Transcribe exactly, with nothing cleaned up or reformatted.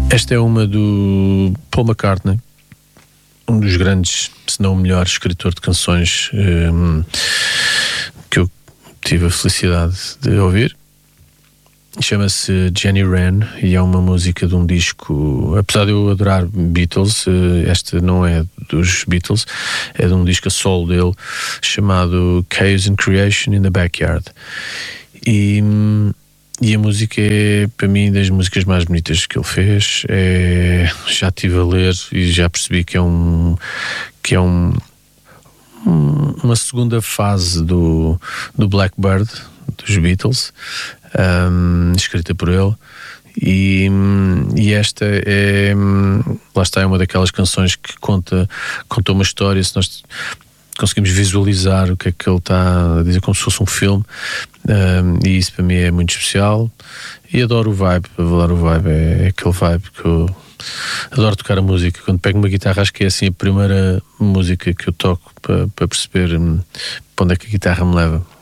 Esta é uma do Paul McCartney, um dos grandes, se não o melhor escritor de canções um, que eu tive a felicidade de ouvir. Chama-se Jenny Wren e é uma música de um disco, apesar de eu adorar Beatles, esta não é dos Beatles, é de um disco a solo dele chamado Chaos and Creation in the Backyard. E E a música é, para mim, das músicas mais bonitas que ele fez. É, já estive a ler e já percebi que é um que é um, um uma segunda fase do, do Blackbird, dos Beatles, um, escrita por ele. E, e esta é, lá está, é uma daquelas canções que conta, conta uma história. Se nós conseguimos visualizar o que é que ele está a dizer, como se fosse um filme, um, e isso para mim é muito especial. E adoro o vibe, para falar o vibe, é, é aquele vibe que eu adoro tocar a música. Quando pego uma guitarra, acho que é assim a primeira música que eu toco para, para perceber um, para onde é que a guitarra me leva.